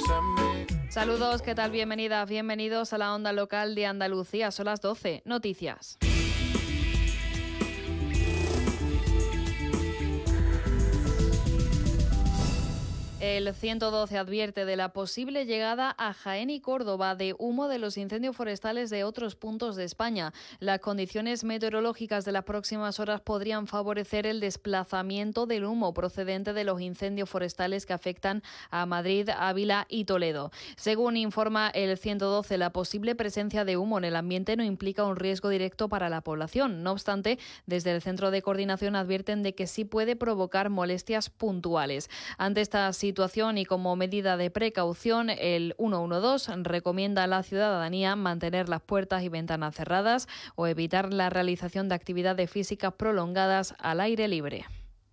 Saludos, ¿qué tal? Bienvenidas, bienvenidos a la onda local de Andalucía. Son las 12. Noticias. El 112 advierte de la posible llegada a Jaén y Córdoba de humo de los incendios forestales de otros puntos de España. Las condiciones meteorológicas de las próximas horas podrían favorecer el desplazamiento del humo procedente de los incendios forestales que afectan a Madrid, Ávila y Toledo. Según informa el 112, la posible presencia de humo en el ambiente no implica un riesgo directo para la población. No obstante, desde el Centro de Coordinación advierten de que sí puede provocar molestias puntuales. Ante esta situación y como medida de precaución, el 112 recomienda a la ciudadanía mantener las puertas y ventanas cerradas o evitar la realización de actividades físicas prolongadas al aire libre.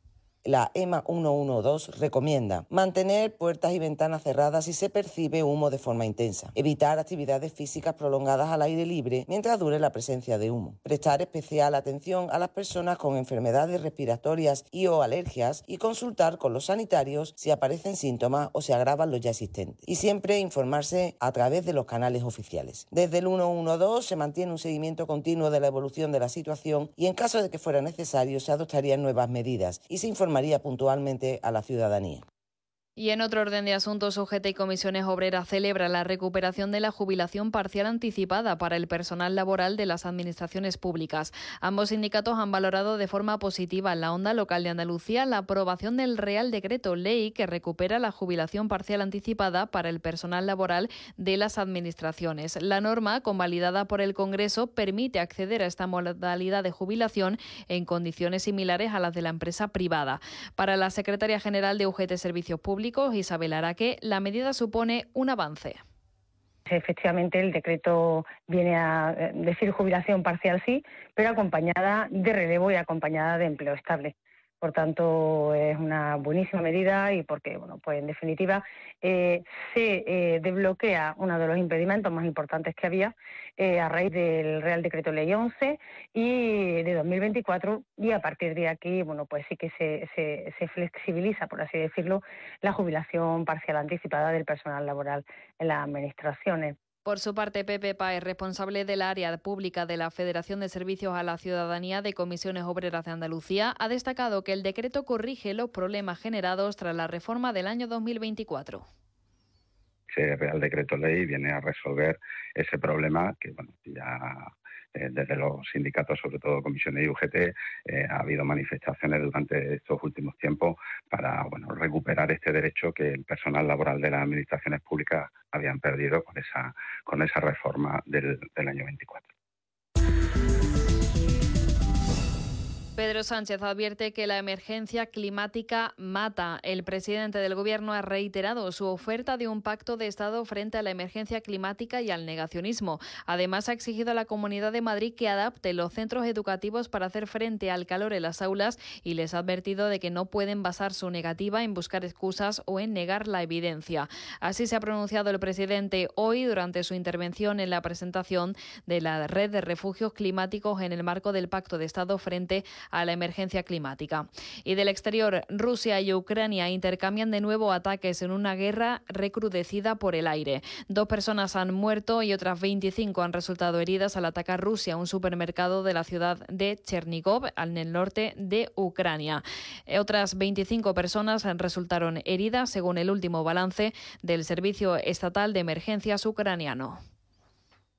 La EMA 112 recomienda mantener puertas y ventanas cerradas si se percibe humo de forma intensa, evitar actividades físicas prolongadas al aire libre mientras dure la presencia de humo, prestar especial atención a las personas con enfermedades respiratorias y o alergias y consultar con los sanitarios si aparecen síntomas o se agravan los ya existentes, y siempre informarse a través de los canales oficiales. Desde el 112 se mantiene un seguimiento continuo de la evolución de la situación y en caso de que fuera necesario se adoptarían nuevas medidas y se informaría puntualmente a la ciudadanía. Y en otro orden de asuntos, UGT y Comisiones Obreras celebra la recuperación de la jubilación parcial anticipada para el personal laboral de las administraciones públicas. Ambos sindicatos han valorado de forma positiva en la onda local de Andalucía la aprobación del Real Decreto Ley que recupera la jubilación parcial anticipada para el personal laboral de las administraciones. La norma, convalidada por el Congreso, permite acceder a esta modalidad de jubilación en condiciones similares a las de la empresa privada. Para la secretaria general de UGT Servicios Públicos, Isabel Araque, la medida supone un avance. Efectivamente, el decreto viene a decir jubilación parcial sí, pero acompañada de relevo y acompañada de empleo estable. Por tanto, es una buenísima medida y porque, pues en definitiva, se desbloquea uno de los impedimentos más importantes que había a raíz del Real Decreto Ley 11 y de 2024 y a partir de aquí, pues sí que se flexibiliza, por así decirlo, la jubilación parcial anticipada del personal laboral en las administraciones. Por su parte, Pepe Páez, responsable del área pública de la Federación de Servicios a la Ciudadanía de Comisiones Obreras de Andalucía, ha destacado que el decreto corrige los problemas generados tras la reforma del año 2024. Ese Real Decreto Ley viene a resolver ese problema que ya desde los sindicatos, sobre todo Comisiones y UGT, ha habido manifestaciones durante estos últimos tiempos para recuperar este derecho que el personal laboral de las administraciones públicas habían perdido con esa reforma del año 24. Pedro Sánchez advierte que la emergencia climática mata. El presidente del Gobierno ha reiterado su oferta de un pacto de Estado frente a la emergencia climática y al negacionismo. Además, ha exigido a la Comunidad de Madrid que adapte los centros educativos para hacer frente al calor en las aulas y les ha advertido de que no pueden basar su negativa en buscar excusas o en negar la evidencia. Así se ha pronunciado el presidente hoy durante su intervención en la presentación de la red de refugios climáticos en el marco del pacto de Estado frente a la emergencia climática. Y del exterior, Rusia y Ucrania intercambian de nuevo ataques en una guerra recrudecida por el aire. 2 personas han muerto y otras 25 han resultado heridas al atacar Rusia un supermercado de la ciudad de Chernigov, en el norte de Ucrania. Otras 25 personas resultaron heridas, según el último balance del Servicio Estatal de Emergencias ucraniano.